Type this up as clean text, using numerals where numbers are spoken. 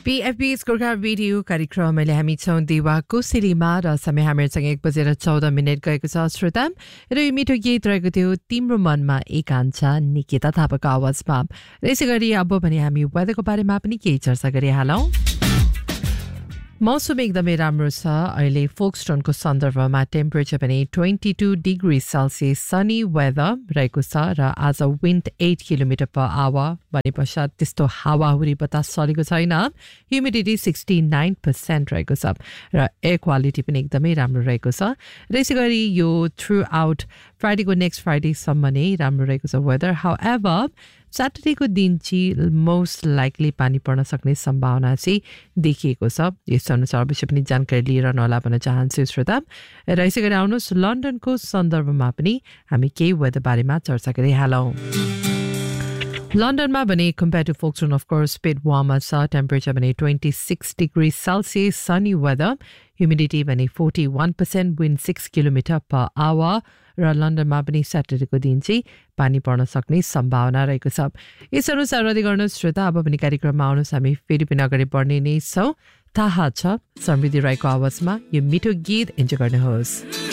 PFB's Gorkha radio कार्यक्रमले हामी छौं देवाको सिलीमा र समय हामीसँग 1:14 गएको छ श्रोता र यो मिठो गीत रहेको थियो तिम्रो मनमा एकांशा निकिता थापाको आवाजमा। यसै गरी अब पनि हामी वेदरको बारेमा पनि केही चर्चा गरिहालौं। मौसम एकदमै राम्रो छ। अहिले फोक्सटोनको सन्दर्भमा टेम्परेचर पनि 22 डिग्री सेल्सियस सनी वेदर रहेको छ र आज विन्ड 8 किलोमिटर पर आवर भने पश्चात त्यस्तो हावाहुरी बतास चलेको छैन। ह्युमिडिटी 69% रहेको छ र एयर क्वालिटी पनि एकदमै राम्रो रहेको छ। र यसै गरी यो थ्रु आउट फ्राइडेको नेक्स्ट फ्राइडेसम्म नै राम्रो रहेको छ वेदर। हाउएभर स्याटरडेको दिन चाहिँ मोस्ट लाइकली पानी पर्न सक्ने सम्भावना चाहिँ देखिएको छ। यस अनुसार अवश्य पनि जानकारी लिइरहनु होला भन्न चाहन्छु श्रोता। र यसै गरी आउनुहोस् लन्डनको सन्दर्भमा पनि हामी केही वेदर बारेमा चर्चा गरिहालौँ। लन्डनमा भने compare to फोक्सटोन of course beet warmer छ। टेम्परेचर भने 26 degree Celsius sunny weather. Humidity भने 41%, विन्ड 6 किलोमिटर पर आवर र लन्डनमा पनि स्याटरडेको दिन चाहिँ पानी पर्न सक्ने सम्भावना रहेको छ। यस अनुसार रद्द गर्नुहोस् श्रोता। अब पनि कार्यक्रममा आउनुहोस्, हामी फेरि पनि अगाडि बढ्ने नै छौँ। थाहा छ समृद्धि राईको आवाजमा यो मिठो गीत इन्जोय गर्नुहोस्।